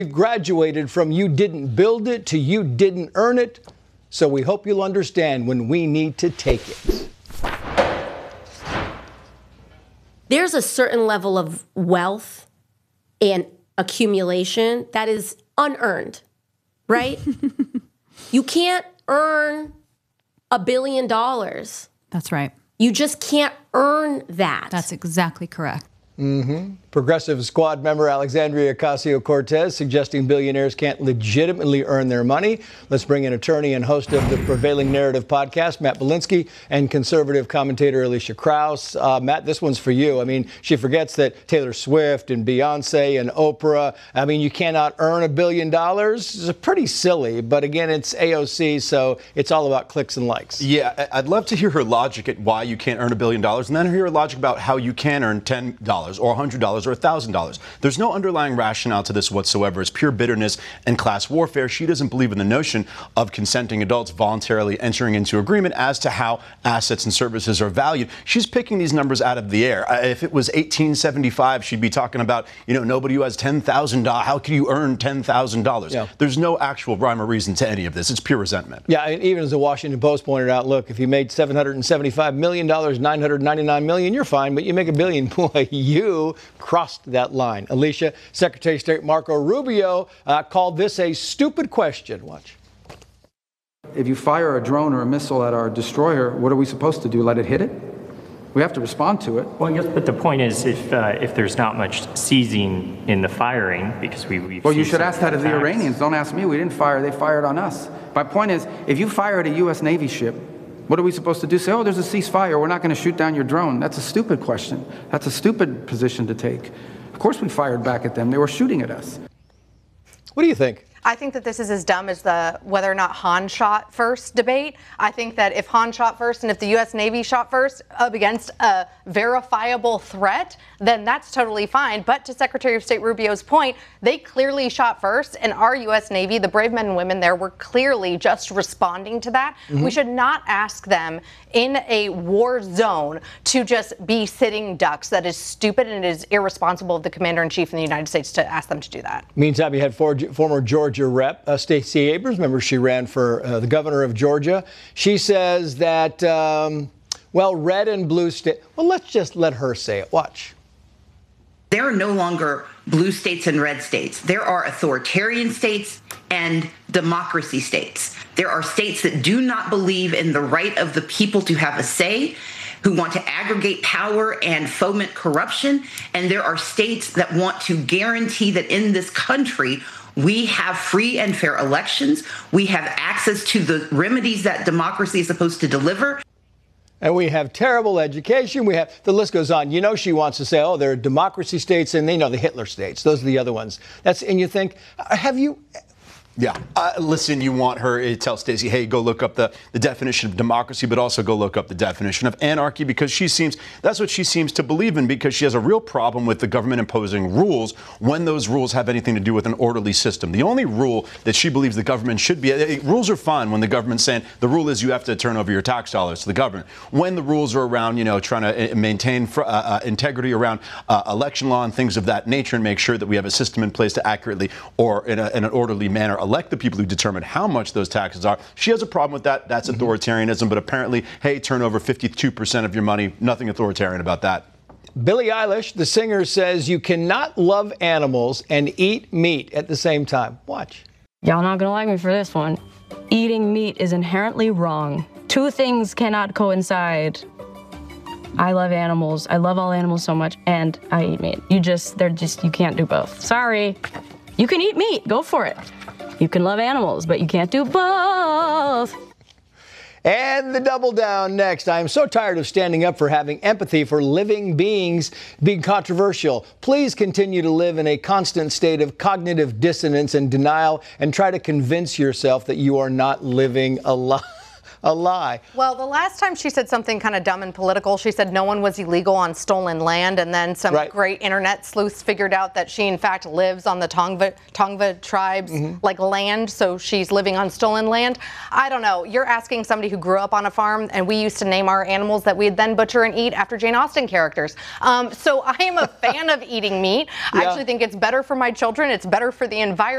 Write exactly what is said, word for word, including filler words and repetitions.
Graduated from you didn't build it to you didn't earn it. So we hope you'll understand when we need to take it. There's a certain level of wealth and accumulation that is unearned, right? You can't earn a billion dollars. That's right. You just can't earn that. That's exactly correct. Mm-hmm. Progressive Squad member Alexandria Ocasio-Cortez suggesting billionaires can't legitimately earn their money. Let's bring in attorney and host of the Prevailing Narrative podcast, Matt Belinsky, and conservative commentator Alicia Krause. Uh, Matt, this one's for you. I mean, she forgets that Taylor Swift and Beyonce and Oprah, I mean, you cannot earn a billion dollars. It's pretty silly, but again, it's A O C, so it's all about clicks and likes. Yeah, I'd love to hear her logic at why you can't earn a billion dollars, and then hear her logic about how you can earn ten dollars or one hundred dollars or one thousand dollars. There's no underlying rationale to this whatsoever. It's pure bitterness and class warfare. She doesn't believe in the notion of consenting adults voluntarily entering into agreement as to how assets and services are valued. She's picking these numbers out of the air. If it was eighteen seventy-five, she'd be talking about, you know, nobody who has ten thousand dollars. How can you earn ten thousand dollars? Yeah. There's no actual rhyme or reason to any of this. It's pure resentment. Yeah, and even as the Washington Post pointed out, look, if you made seven hundred seventy-five million dollars, nine hundred ninety-nine million dollars, you're fine, but you make a billion, boy, you crossed that line. Alicia, Secretary of State Marco Rubio uh, called this a stupid question. Watch. If you fire a drone or a missile at our destroyer, what are we supposed to do? Let it hit it? We have to respond to it. Well, yes, but the point is, if uh, if there's not much seizing in the firing, because we we've well, you should ask that of of the Iranians. Don't ask me. We didn't fire. They fired on us. My point is, if you fire at a U S Navy ship, what are we supposed to do? Say, oh, there's a ceasefire. We're not going to shoot down your drone. That's a stupid question. That's a stupid position to take. Of course we fired back at them. They were shooting at us. What do you think? I think that this is as dumb as the whether or not Han shot first debate. I think that if Han shot first and if the U S Navy shot first up against a verifiable threat, then that's totally fine. But to Secretary of State Rubio's point, they clearly shot first, and our U S Navy, the brave men and women there, were clearly just responding to that. Mm-hmm. We should not ask them in a war zone to just be sitting ducks. That is stupid, and it is irresponsible of the Commander-in-Chief in the United States to ask them to do that. Meantime, you had for, former Georgia Rep uh, Stacey Abrams. Remember, she ran for uh, the governor of Georgia. She says that, um, well, red and blue state. Well, let's just let her say it. Watch. There are no longer blue states and red states. There are authoritarian states and democracy states. There are states that do not believe in the right of the people to have a say, who want to aggregate power and foment corruption. And there are states that want to guarantee that in this country, we have free and fair elections. We have access to the remedies that democracy is supposed to deliver. And we have terrible education. We have, the list goes on. You know, she wants to say, oh, there are democracy states and, you know, the Hitler states. Those are the other ones. That's, and you think, have you... Yeah. Uh, listen, you want her to tell Stacey, hey, go look up the, the definition of democracy, but also go look up the definition of anarchy, because she seems, that's what she seems to believe in, because she has a real problem with the government imposing rules when those rules have anything to do with an orderly system. The only rule that she believes the government should be, uh, rules are fine when the government's saying the rule is you have to turn over your tax dollars to the government. When the rules are around, you know, trying to maintain fr- uh, uh, integrity around uh, election law and things of that nature, and make sure that we have a system in place to accurately or in, a, in an orderly manner elect the people who determine how much those taxes are. She has a problem with that. That's mm-hmm. authoritarianism. But apparently, hey, turn over fifty-two percent of your money. Nothing authoritarian about that. Billie Eilish, the singer, says you cannot love animals and eat meat at the same time. Watch. Y'all not gonna like me for this one. Eating meat is inherently wrong. Two things cannot coincide. I love animals. I love all animals so much, and I eat meat. You just, they're just, you can't do both. Sorry. You can eat meat. Go for it. You can love animals, but you can't do both. And the double down next. I am so tired of standing up for having empathy for living beings being controversial. Please continue to live in a constant state of cognitive dissonance and denial and try to convince yourself that you are not living a, li- a lie. Well, the last time she said something kind of dumb and political, she said no one was illegal on stolen land, and then some Right. great internet sleuths figured out that she in fact lives on the Tongva, Tongva tribes Mm-hmm. like land, so she's living on stolen land. I don't know. You're asking somebody who grew up on a farm, and we used to name our animals that we'd then butcher and eat after Jane Austen characters. Um, so I am a fan of eating meat. I Yeah. actually think it's better for my children. It's better for the environment.